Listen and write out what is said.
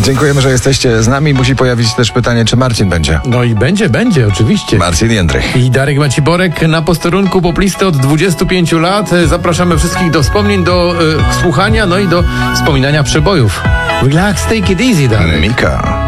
Dziękujemy, że jesteście z nami. Musi pojawić też pytanie, czy Marcin będzie. No i będzie, oczywiście. Marcin Jędrych. I Darek Maciborek na posterunku poplisty od 25 lat. Zapraszamy wszystkich do wspomnień, do słuchania, no i do wspominania przebojów. Relax, take it easy, Darek. Mika.